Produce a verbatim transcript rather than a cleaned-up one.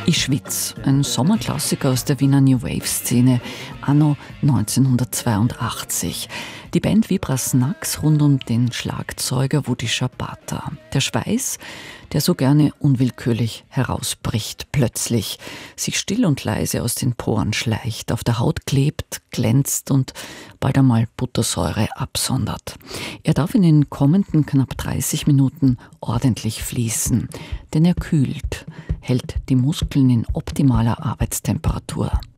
Ich schwitz, ein Sommerklassiker aus der Wiener New Wave-Szene, anno neunzehnhundertzweiundachtzig. Die Band Vibrasnax rund um den Schlagzeuger Woody Shabata. Der Schweiß, der so gerne unwillkürlich herausbricht, plötzlich, sich still und leise aus den Poren schleicht, auf der Haut klebt, glänzt und bald einmal Buttersäure absondert. Er darf in den kommenden knapp dreißig Minuten ordentlich fließen, denn er kühlt, hält die Muskeln in optimaler Arbeitstemperatur.